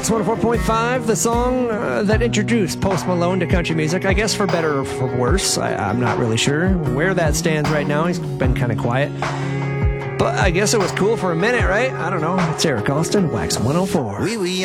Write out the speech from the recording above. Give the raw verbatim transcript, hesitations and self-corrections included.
Wax one oh four point five, the song uh, that introduced Post Malone to country music, I guess for better or for worse. I, I'm not really sure where that stands right now. He's been kind of quiet. But I guess it was cool for a minute, right? I don't know. It's Eric Austin, Wax one oh four. Oui, oui,